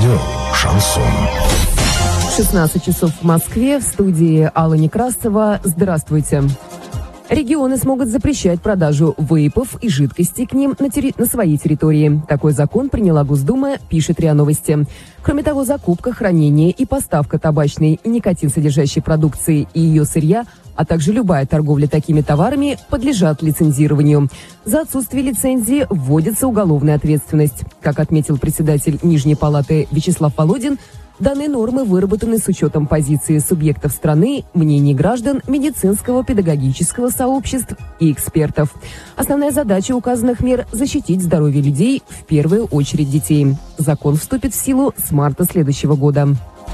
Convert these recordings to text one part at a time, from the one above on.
Радио «Шансон». 16 часов в Москве. В студии Алла Некрасова. Здравствуйте. Регионы смогут запрещать продажу вейпов и жидкостей к ним на своей территории. Такой закон приняла Госдума, пишет РИА Новости. Кроме того, закупка, хранение и поставка табачной и никотин-содержащей продукции и ее сырья, а также любая торговля такими товарами подлежат лицензированию. За отсутствие лицензии вводится уголовная ответственность. Как отметил председатель Нижней палаты Вячеслав Володин, данные нормы выработаны с учетом позиции субъектов страны, мнений граждан, медицинского, педагогического сообществ и экспертов. Основная задача указанных мер – защитить здоровье людей, в первую очередь детей. Закон вступит в силу с марта следующего года.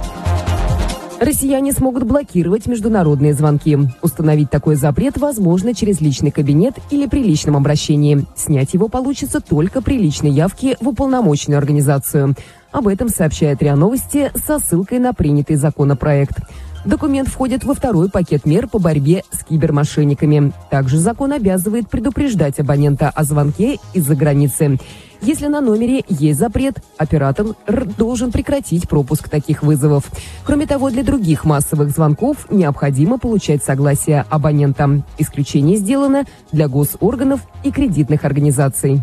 Россияне смогут блокировать международные звонки. Установить такой запрет возможно через личный кабинет или при личном обращении. Снять его получится только при личной явке в уполномоченную организацию. Об этом сообщает РИА Новости со ссылкой на принятый законопроект. Документ входит во второй пакет мер по борьбе с кибермошенниками. Также закон обязывает предупреждать абонента о звонке из-за границы. Если на номере есть запрет, оператор должен прекратить пропуск таких вызовов. Кроме того, для других массовых звонков необходимо получать согласие абонента. Исключение сделано для госорганов и кредитных организаций.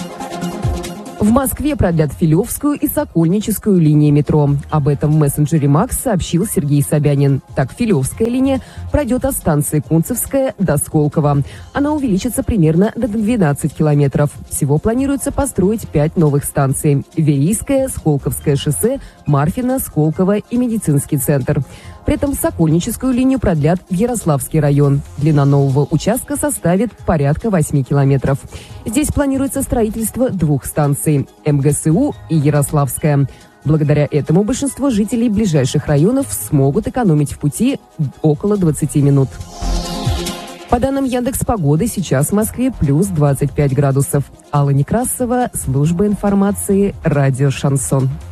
В Москве продлят Филевскую и Сокольническую линии метро. Об этом в мессенджере МАКС сообщил Сергей Собянин. Так, Филевская линия пройдет от станции Кунцевская до Сколково. Она увеличится примерно до 12 километров. Всего планируется построить 5 новых станций: Верийское, Сколковское шоссе, Марфино, Сколково и медицинский центр. При этом Сокольническую линию продлят в Ярославский район. Длина нового участка составит порядка 8 километров. Здесь планируется строительство 2 станций – МГСУ и Ярославская. Благодаря этому большинство жителей ближайших районов смогут экономить в пути около 20 минут. По данным Яндекс.Погоды, сейчас в Москве плюс 25 градусов. Алла Некрасова, служба информации, радио «Шансон».